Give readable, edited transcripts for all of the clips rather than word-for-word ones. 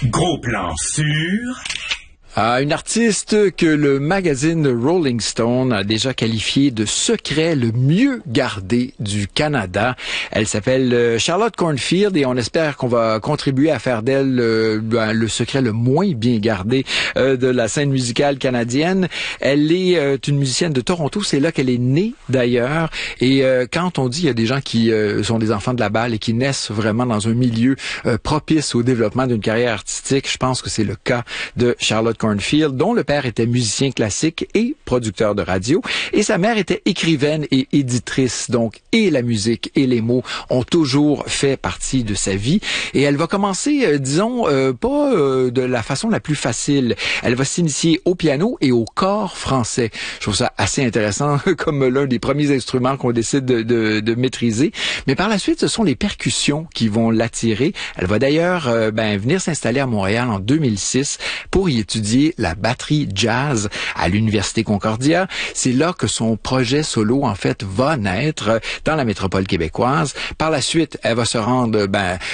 Gros plan sur... Une artiste que le magazine Rolling Stone a déjà qualifiée de secret le mieux gardé du Canada. Elle s'appelle Charlotte Cornfield et on espère qu'on va contribuer à faire d'elle le secret le moins bien gardé de la scène musicale canadienne. Elle est une musicienne de Toronto, c'est là qu'elle est née d'ailleurs. Et quand on dit il y a des gens qui sont des enfants de la balle et qui naissent vraiment dans un milieu propice au développement d'une carrière artistique, je pense que c'est le cas de Charlotte Cornfield, dont le père était musicien classique et producteur de radio, et sa mère était écrivaine et éditrice. Donc, et la musique et les mots ont toujours fait partie de sa vie. Et elle va commencer, pas de la façon la plus facile. Elle va s'initier au piano et au cor français. Je trouve ça assez intéressant comme l'un des premiers instruments qu'on décide de maîtriser. Mais par la suite, ce sont les percussions qui vont l'attirer. Elle va d'ailleurs venir s'installer à Montréal en 2006 pour y étudier la batterie jazz à l'Université Concordia. C'est là que son projet solo, en fait, va naître dans la métropole québécoise. Par la suite, elle va se rendre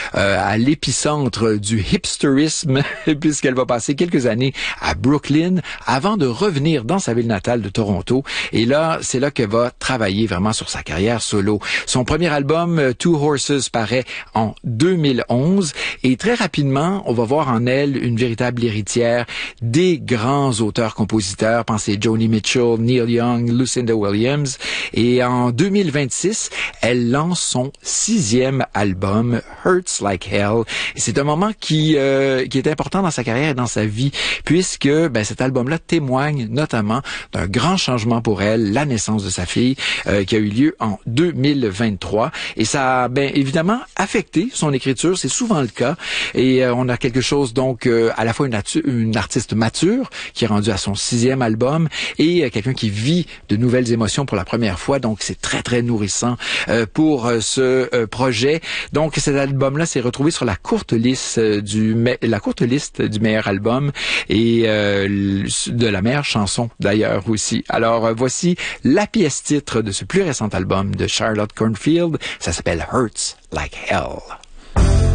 à l'épicentre du hipsterisme puisqu'elle va passer quelques années à Brooklyn avant de revenir dans sa ville natale de Toronto. Et là, c'est là qu'elle va travailler vraiment sur sa carrière solo. Son premier album, Two Horses, paraît en 2011 et très rapidement, on va voir en elle une véritable héritière des grands auteurs-compositeurs, pensez Joni Mitchell, Neil Young, Lucinda Williams. Et en 2026, elle lance son 6e album, Hurts Like Hell. Et c'est un moment qui est important dans sa carrière et dans sa vie, puisque cet album-là témoigne notamment d'un grand changement pour elle, la naissance de sa fille, qui a eu lieu en 2023. Et ça a évidemment affecté son écriture, c'est souvent le cas. Et on a quelque chose donc à la fois une artiste mature qui est rendue à son 6e album et quelqu'un qui vit de nouvelles émotions pour la première fois. Donc c'est très très nourrissant pour ce projet. Donc cet album-là s'est retrouvé sur la courte liste du meilleur album et de la meilleure chanson d'ailleurs aussi. Alors voici la pièce titre de ce plus récent album de Charlotte Cornfield. Ça s'appelle Hurts Like Hell.